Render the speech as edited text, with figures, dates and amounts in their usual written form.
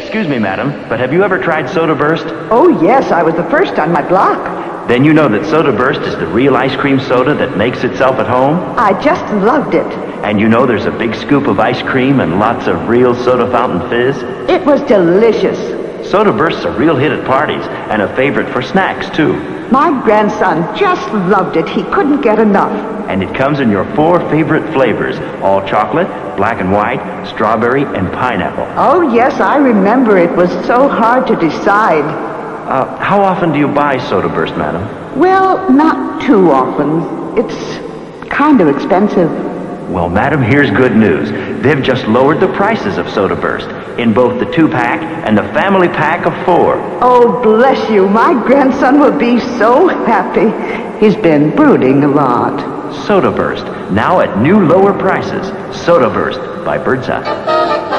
Excuse me, madam, but have you ever tried Soda Burst? Oh, yes, I was the first on my block. Then you know that Soda Burst is the real ice cream soda that makes itself at home? I just loved it. And you know there's a big scoop of ice cream and lots of real soda fountain fizz? It was delicious. Soda Burst's a real hit at parties and a favorite for snacks, too. My grandson just loved it. He couldn't get enough. And it comes in your 4 favorite flavors, all chocolate, black and white, strawberry, and pineapple. Oh, yes, I remember. It was so hard to decide. How often do you buy Soda Burst, madam? Well, not too often. It's kind of expensive. Well, madam, here's good news. They've just lowered the prices of Soda Burst in both the 2-pack and the family pack of 4. Oh, bless you. My grandson will be so happy. He's been brooding a lot. Soda Burst, now at new lower prices. Soda Burst by Birdseye.